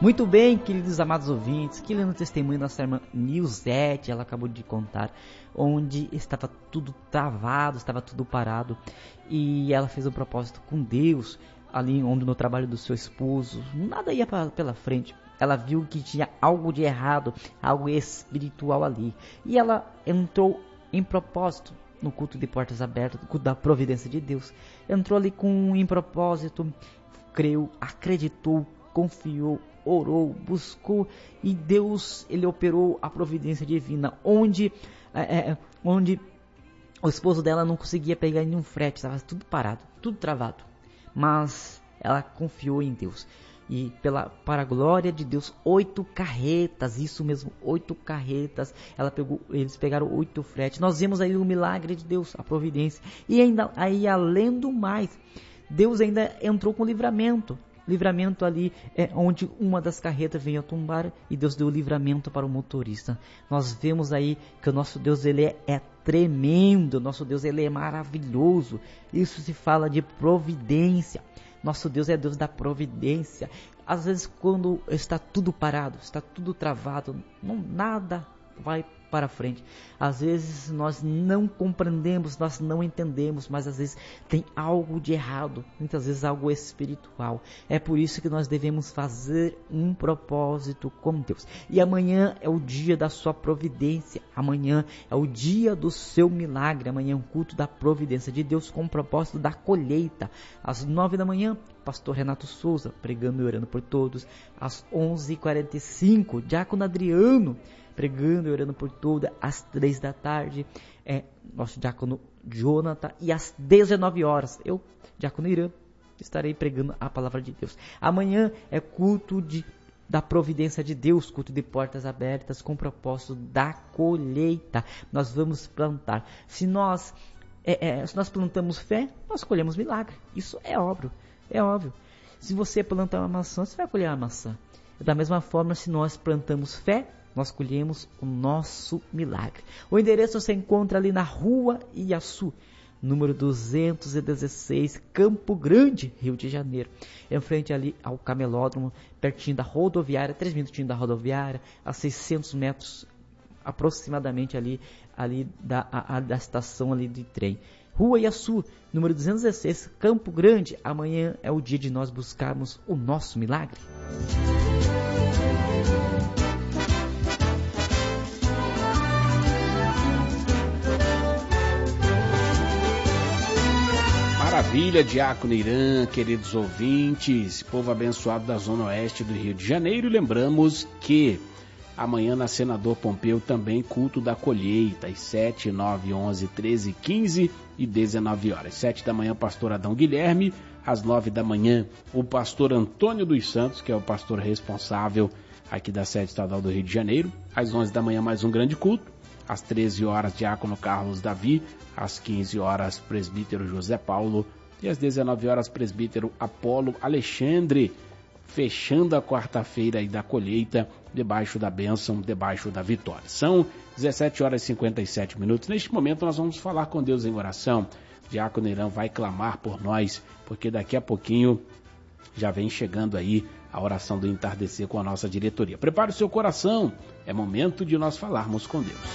Muito bem, queridos amados ouvintes, que lendo o testemunho da nossa irmã Nilzete, ela acabou de contar, onde estava tudo travado, estava tudo parado, e ela fez um propósito com Deus, ali onde no trabalho do seu esposo, nada ia pela frente. Ela viu que tinha algo de errado, algo espiritual ali, e ela entrou em propósito no culto de portas abertas, no culto da providência de Deus. Entrou ali em propósito, creu, acreditou, confiou, orou, buscou, e Deus, ele operou a providência divina, onde o esposo dela não conseguia pegar nenhum frete, estava tudo parado, tudo travado, mas ela confiou em Deus, e para a glória de Deus, 8 carretas, isso mesmo, 8 carretas, eles pegaram 8 fretes. Nós vemos aí o milagre de Deus, a providência, e ainda aí, além do mais, Deus ainda entrou com livramento ali, onde uma das carretas veio a tombar, e Deus deu livramento para o motorista. Nós vemos aí que o nosso Deus, ele é tremendo, nosso Deus, ele é maravilhoso. Isso se fala de providência. Nosso Deus é Deus da providência. Às vezes, quando está tudo parado, está tudo travado, nada vai para frente. Às vezes nós não compreendemos, nós não entendemos, mas às vezes tem algo de errado, muitas vezes algo espiritual. É por isso que nós devemos fazer um propósito com Deus. E amanhã é o dia da sua providência, amanhã é o dia do seu milagre, amanhã é um culto da providência de Deus com o propósito da colheita. Às 9 da manhã, pastor Renato Souza pregando e orando por todos. Às 11h45, diácono Adriano pregando e orando por toda. Às 3 da tarde, nosso diácono Jonathan. E às 19 horas, eu, diácono Irã, estarei pregando a palavra de Deus. Amanhã é culto da providência de Deus, culto de portas abertas, com o propósito da colheita. Nós vamos plantar. Se nós plantamos fé, nós colhemos milagre. Isso é óbvio. Se você plantar uma maçã, você vai colher uma maçã. Da mesma forma, se nós plantamos fé, nós colhemos o nosso milagre. O endereço você encontra ali na Rua Iaçu, número 216, Campo Grande, Rio de Janeiro. Em frente ali ao camelódromo, pertinho da rodoviária, 3 minutinhos da rodoviária, a 600 metros aproximadamente ali da estação ali de trem. Rua Iaçu, número 216, Campo Grande. Amanhã é o dia de nós buscarmos o nosso milagre. Maravilha, diácono Irã, queridos ouvintes, povo abençoado da Zona Oeste do Rio de Janeiro. Lembramos que amanhã na Senador Pompeu também culto da colheita, às 7, 9, 11, 13, 15 e 19 horas. 7 da manhã, pastor Adão Guilherme. Às 9 da manhã, o pastor Antônio dos Santos, que é o pastor responsável aqui da sede estadual do Rio de Janeiro. Às 11 da manhã, mais um grande culto. Às 13 horas, diácono Carlos Davi. Às 15 horas, presbítero José Paulo. E às 19 horas, presbítero Apolo Alexandre. Fechando a quarta-feira aí da colheita, debaixo da bênção, debaixo da vitória. São 17 horas e 57 minutos. Neste momento nós vamos falar com Deus em oração. O diácono Irã vai clamar por nós, porque daqui a pouquinho já vem chegando aí a oração do entardecer com a nossa diretoria. Prepare o seu coração, é momento de nós falarmos com Deus.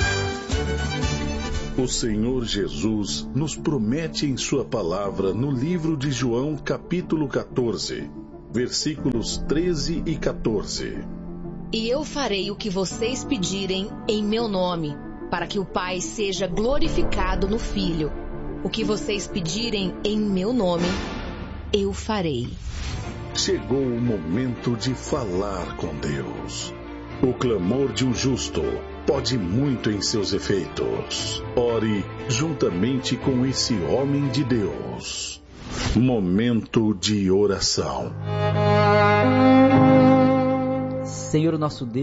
O Senhor Jesus nos promete em sua palavra no livro de João, capítulo 14, versículos 13 e 14. E eu farei o que vocês pedirem em meu nome, para que o Pai seja glorificado no Filho. O que vocês pedirem em meu nome, eu farei. Chegou o momento de falar com Deus. O clamor de um justo pode muito em seus efeitos. Ore juntamente com esse homem de Deus. Momento de oração. Senhor nosso Deus,